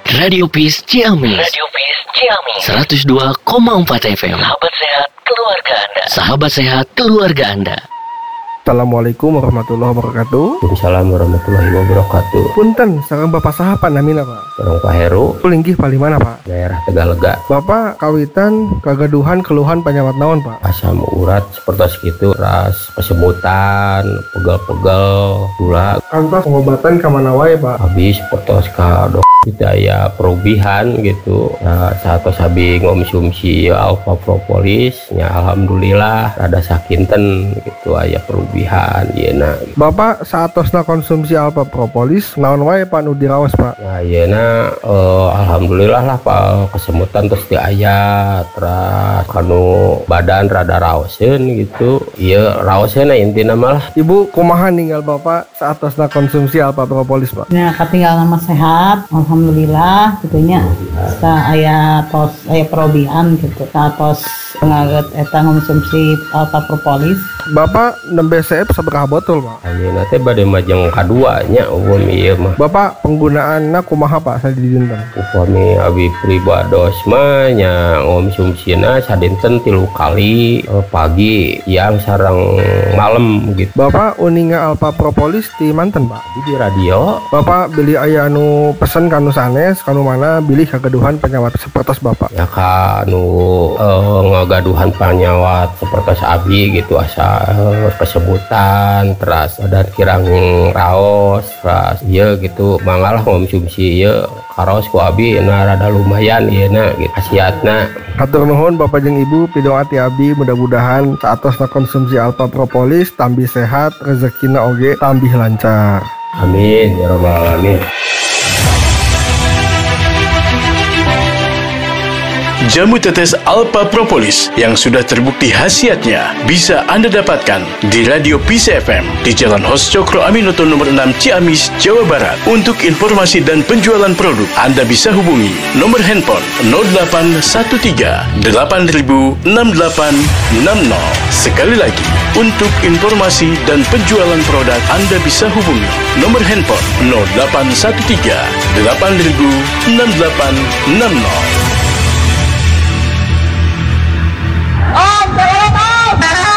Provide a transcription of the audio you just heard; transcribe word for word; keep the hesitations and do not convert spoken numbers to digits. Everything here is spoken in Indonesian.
Radio Peace Ciamis. Radio Peace Ciamis. seratus dua koma empat F M. Sahabat sehat keluarga Anda. Sahabat sehat keluarga Anda. Assalamualaikum warahmatullahi wabarakatuh. Waalaikumsalam warahmatullahi wabarakatuh. Punten, sareng Bapak saha Pak namina Pak? Sareng Pak Heru. Linggih pali mana Pak? Daerah Tegalega. Bapak kawitan kagaduhan keluhan penyawat naon Pak? Asam urat seperti segitu, ras kesemutan, pegel-pegel, gula. Kantos pengobatan kemana wae Pak? Habis seperti ka dok daya perubihan gitu. Nah, saat sabi ngomsumsi alfa propolis, ya alhamdulillah rada sakinten gitu aya perubihan yeuna. Bapak saatosna konsumsi alfa propolis naon wae Pak nu diraos Pak? Nah, yeuna eh, alhamdulillah lah Pak kesemutan terus di aya terus kanu badan rada raoseun gitu. Ieu raosna intina malah. Ibu kumaha ninggal Bapak saatosna konsumsi alfa propolis Pak? Ya katinggal nama sehat alhamdulillah gitunya. Sa aya tos aya perobihan gitu. Satos ngaget eta konsumsi alfa propolis. Bapak nembe C F sabaraha botol Pak? Ayeuna teh bade majeng kadua nya umum ieu mah. Bapak penggunaanna kumaha Pak sadidinten? Upami abi pribados mah nya ngomsumsina sadinten tilu kali eh, pagi, siang sareng malam gitu. Bapak uninga alfa propolis di manten Pak? Di radio. Bapak beli aya anu pesen kanu sanes kanu mana bilih kagaduhan penyawat sepertos Bapak? Ya kanu eh, ngagaduhan penyawat sepertos abi gitu asa eh, kesebutan terus dan kirang raos terus iya gitu mangalah ngomsumsi ieu karos ku abi na rada lumayan ieu na gitu khasiatna. Hatur nuhun Bapak jeung Ibu pidoa ti abdi mudah-mudahan saatosna konsumsi alfa propolis tambih sehat rezekina oge tambih lancar. Amin ya rabbal alamin. Jamu tetes Alpha Propolis yang sudah terbukti khasiatnya bisa Anda dapatkan di Radio Peace F M di Jalan Hos Cokro Aminoto nomor enam Ciamis, Jawa Barat. Untuk informasi dan penjualan produk, Anda bisa hubungi nomor handphone nol delapan satu tiga delapan nol enam delapan enam nol. Sekali lagi, untuk informasi dan penjualan produk, Anda bisa hubungi nomor handphone nol delapan satu tiga delapan nol enam delapan enam nol. Om, jangan lupa!